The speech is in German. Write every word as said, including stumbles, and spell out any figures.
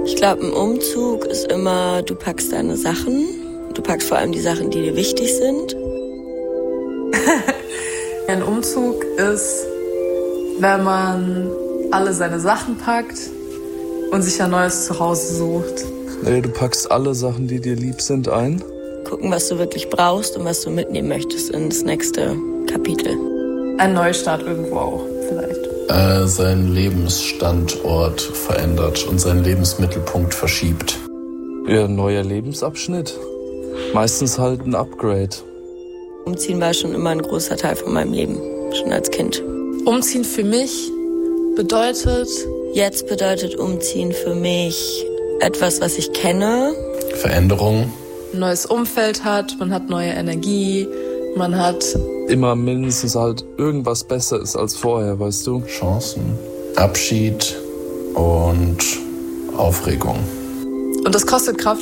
Ich glaube, ein Umzug ist immer, du packst deine Sachen. Du packst vor allem die Sachen, die dir wichtig sind. Ein Umzug ist, wenn man alle seine Sachen packt und sich ein neues Zuhause sucht. Nee, du packst alle Sachen, die dir lieb sind, ein. Gucken, was du wirklich brauchst und was du mitnehmen möchtest in das nächste Kapitel. Ein Neustart irgendwo auch, vielleicht. Äh, seinen Lebensstandort verändert und seinen Lebensmittelpunkt verschiebt. Ja, ein neuer Lebensabschnitt. Meistens halt ein Upgrade. Umziehen war schon immer ein großer Teil von meinem Leben, schon als Kind. Umziehen für mich bedeutet... Jetzt bedeutet Umziehen für mich etwas, was ich kenne. Veränderung. Ein neues Umfeld hat, man hat neue Energie, man hat... Immer mindestens halt irgendwas besser ist als vorher, weißt du? Chancen, Abschied und Aufregung. Und das kostet Kraft.